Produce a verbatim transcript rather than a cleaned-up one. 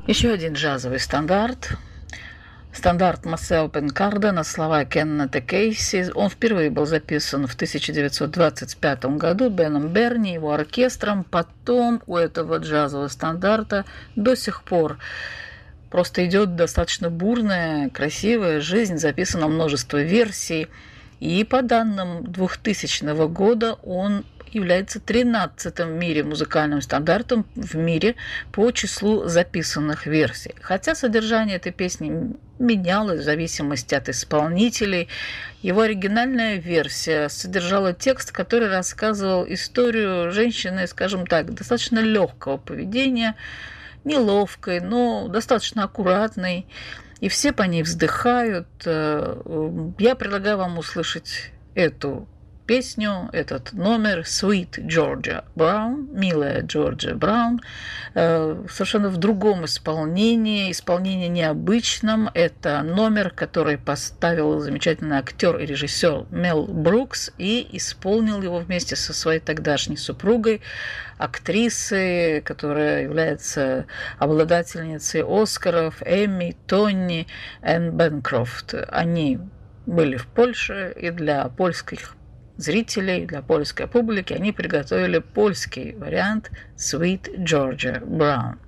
Еще один джазовый стандарт. Стандарт Maceo Pencarda на слова Кеннета Кейси. Он впервые был записан в тысяча девятьсот двадцать пятом году Беном Берни, его оркестром. Потом у этого джазового стандарта до сих пор просто идет достаточно бурная, красивая жизнь. Записано множество версий. И по данным двухтысячного года он является тринадцатым в мире музыкальным стандартом в мире по числу записанных версий. Хотя содержание этой песни менялось в зависимости от исполнителей. Его оригинальная версия содержала текст, который рассказывал историю женщины, скажем так, достаточно легкого поведения, неловкой, но достаточно аккуратной. И все по ней вздыхают. Я предлагаю вам услышать эту песню, этот номер Sweet Georgia Brown, милая Джорджия Браун, совершенно в другом исполнении, исполнении необычном. Это номер, который поставил замечательный актер и режиссер Мел Брукс и исполнил его вместе со своей тогдашней супругой, актрисой, которая является обладательницей Оскаров, Эмми, Тони Энн Бэнкрофт. Они были в Польше, и для польских зрителей, для польской публики они приготовили польский вариант Sweet Georgia Brown.